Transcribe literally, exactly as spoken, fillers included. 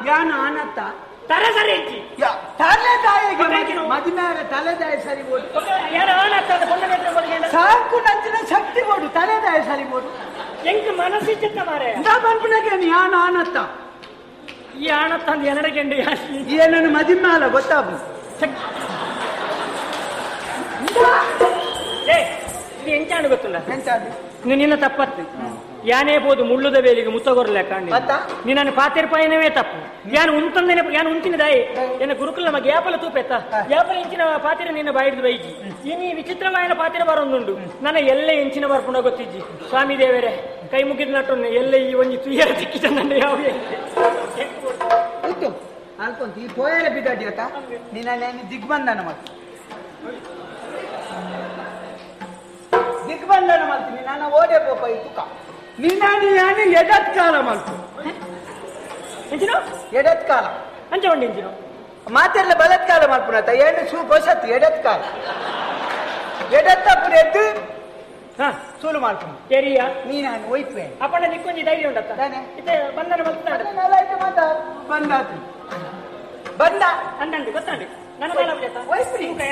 ಯಾನ ಆನತ್ತ ತರ ಸರಿ ಇಚ್ಚಿ ತಲೆದಾಯಿಗೆ ಮದಿಮೇಲೆ ತಲೆದಾಯ ಸರಿ ಬೋಡು ಸಾಕು ನಂಚಿನ ಶಕ್ತಿ ಬೋಡು ತಲೆದಾಯ ಸರಿ ಬೋಡು ಎಂಕ್ ಮನಸ್ಸಿಚ್ಚ ಮಾರೆ ಬಂದ್ಬಿಡಕ್ಕೆ ಯಾನ ಆನತ್ತ ಈ ಆನತ್ತ ಅಂದ್ ಎನಡಗೆಂಡು ಏನನ್ನು ಮದಿಮೇಲೆ ಗೊತ್ತಾಗು ಎಂಚಾನು ಗೊತ್ತಿಲ್ಲ ಎಂಚಾನು ನಿನ್ನ ತಪ್ಪತ್ತು ಯಾನೇ ಬೋದು ಮುಳ್ಳುದ ಬೇಲಿಗೆ ಮುತ್ತಗೊರ್ಲೆ ಕಾಣಿ ನಿನ್ನ ಪಾತಿರ್ಪಾಯನವೇ ತಪ್ಪು ಯಾನು ಉಂತಂದೇನೆ ಯಾನು ಉಂತಿನ ದಾಯಿ ಏನ ಗುರುಕುಲ ನಮಗೆ ಯಾಪಲ ತೂಪೆತ್ತ ಯಾಪಲ ಇಂಚಿನ ಪಾತಿರ ನಿನ್ನ ಬಾಯಿಡ್ದು ಬೈಜಿ ಇನಿ ವಿಚಿತ್ರವಾಯನ ಪಾತಿರ ಬರೊಂದುಂಡು ನನ್ನ ಎಲ್ಲೇ ಇಂಚಿನ ಬರ್ಪುಣ ಗೊತ್ತಿಜ್ಜಿ ಸ್ವಾಮಿ ದೇವರೇ ಕೈ ಮುಗಿದ ನಟು ಎಲ್ಲೇ ಈ ಒಂಜಿ ತುಯ್ಯರ ಸಿಕ್ಕಿದ ನನ್ನ ಯಾವ ಇತ್ತು ಅನ್ಕೊಂತ ಈ ಪೋಯರ ಬಿದ್ದಾಡಿ ಅತ್ತ ನಿನ್ನ ದಿಗ್ಬಂಧನ ಮಾಡ್ತೀನಿ ದಿಗ್ಬಂಧನ ಮಾಡ್ತೀನಿ ನಾನು ಓಡೆ ಪೋಪ ಈ ತುಕ ನಿನ್ನ ನಾನು ಎಡತ್ ಕಾಲ ಮಾಡ್ತು ಎಂಚಿನ ಎಡತ್ ಕಾಲ ಅಂಚ ಉಂಡು ಎಂಚಿನ ಮಾತೆಲ್ಲ ಬಲತ್ಕಾಲ ಮಾಡ್ಪುಣತ ಏನು ಸೂ ಹೊಸತ್ತು ಎಡತ್ ಕಾಲ ಎಡತ್ತಪ್ಪು ಎದ್ದು ಹಾ ಸೂಲು ಮಾಡ್ಕೊಂಡು ಏರಿಯ ನೀ ನಾನು ಒಯ್ಪೆ ಅಪ್ಪಣ್ಣ ನಿಕ್ಕೊಂಜಿ ಧೈರ್ಯ ಉಂಟತ್ತ ಇತ್ತೆ ಬಂಧನ ಮಾಡ್ತಾರೆ ಮಾತ ಬಂದಾತು ಬಂದ ಅಂದಂಡು ಗೊತ್ತಾಂಡು ನನ್ನ ಒಯ್ಪ್ರಿ